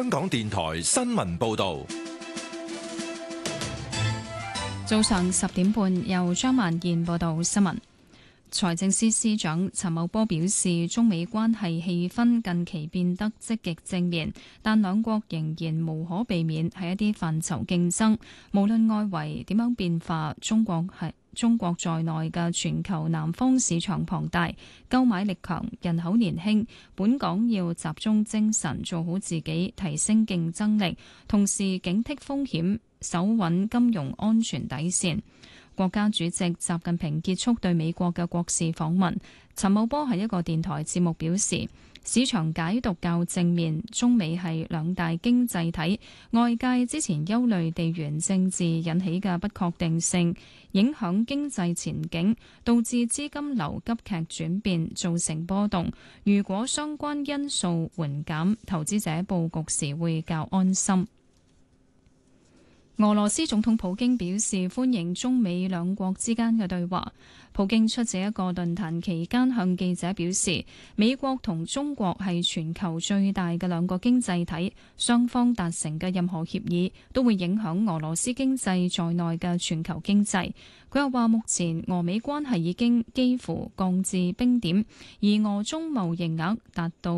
香港電台新聞報道。 早上10點半，由張萬燕報道新聞。財政司司長陳茂波表示，中美關係氣氛近期變得積極正面，但兩國仍然無可避免喺一啲範疇競爭。無論外圍點樣變化，中國在內嘅全球南方市場龐大，購買力強，人口年輕，本港要集中精神做好自己，提升競爭力，同時警惕風險，守穩金融安全底線。國家主席習近平結束對美國嘅國事訪問，陳茂波喺一個電台節目表示，市場解讀較正面，中美係兩大經濟體，外界之前憂慮地緣政治引起嘅不確定性，影響經濟前景，導致資金流急劇轉變，造成波動。如果相關因素緩減，投資者佈局時會較安心。俄羅斯總統普京表示歡迎中美兩國之間嘅對話。普京出席一個論壇期間向記者表示，美國同中國係全球最大嘅兩個經濟體，雙方達成嘅任何協議都會影響俄羅斯經濟在內嘅全球經濟。佢又話，目前俄美關係已經幾乎降至冰點，而俄中貿易額達到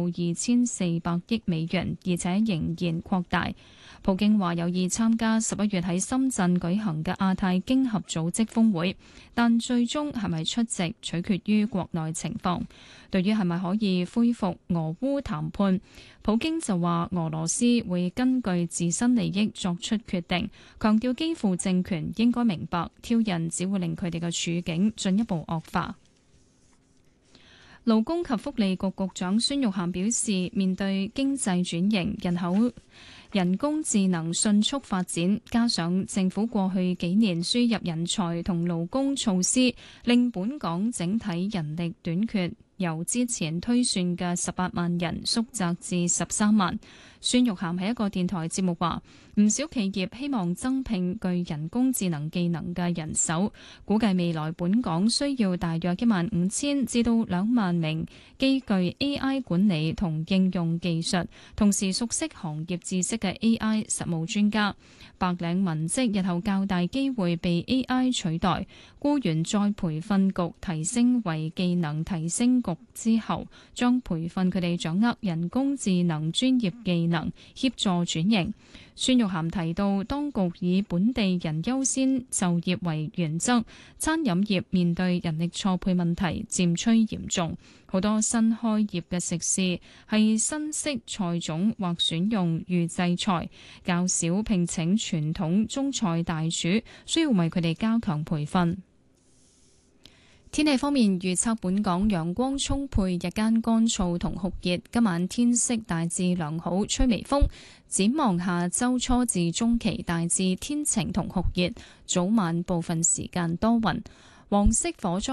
2400億美元，而且仍然擴大。普京話有意參加11月喺深圳舉行嘅亞太經合組織峰會，但最終係咪出席取決於國內情況。對於係咪可以恢復俄烏談判，普京就話俄羅斯會根據自身利益作出決定，強調基輔政權應該明白挑釁只會令佢哋嘅處境進一步惡化。勞工及福利局局長孫玉菡表示，面對經濟轉型、人工智能迅速發展，加上政府過去幾年輸入人才同勞工措施，令本港整體人力短缺由之前推算嘅18萬人縮窄至13萬。孫玉菡喺一個電台節目話，唔少企業希望增聘具人工智能技能嘅人手，估計未來本港需要大約15000至到2萬名既具 AI 管理同應用技術，同時熟悉行業知識嘅 AI 實務專家。白領文職日後較大機會被 AI 取代，僱員再培訓局提升為技能提升局之後，將培訓佢哋掌握人工智能專業技能，協助轉型。孫玉菡提到，當局以本地人優先就業為原則，餐飲業面對人力錯配問題漸趨嚴重，好多新開業嘅食肆係新式菜種或選用預製菜，較少聘請傳統中菜大廚，需要為佢哋加強培訓。天氣方面預測，本港陽光充沛，日間乾燥同酷熱，今晚天色大致良好，吹微風。展望下周初至中期大致天晴同酷熱，早晚部分時間多雲。黃色火災